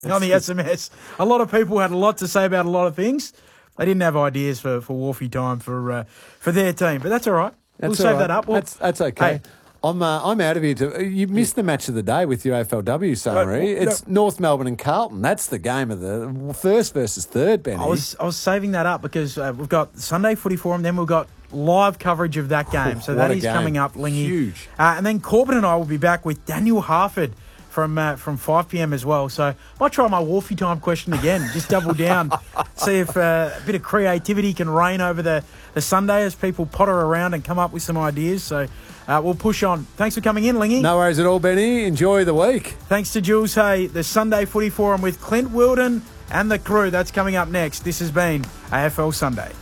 on the SMS. A lot of people had a lot to say about a lot of things. They didn't have ideas for Wharfie time for their team, but that's all right. We'll save that up. That's okay. Hey, I'm out of here. You missed the match of the day with your AFLW summary. It's North Melbourne and Carlton. That's the game of the first versus third, Benny. I was saving that up because we've got Sunday Footy Forum, then we've got live coverage of that game. So that is coming up, Lingy. Huge. And then Corbin and I will be back with Daniel Harford from 5 p.m. as well. So I might try my Wharfie time question again. Just double down. See if a bit of creativity can reign over the Sunday as people potter around and come up with some ideas. So we'll push on. Thanks for coming in, Lingy. No worries at all, Benny. Enjoy the week. Thanks to Jules Hay. The Sunday Footy Forum with Clint Wilden and the crew. That's coming up next. This has been AFL Sunday.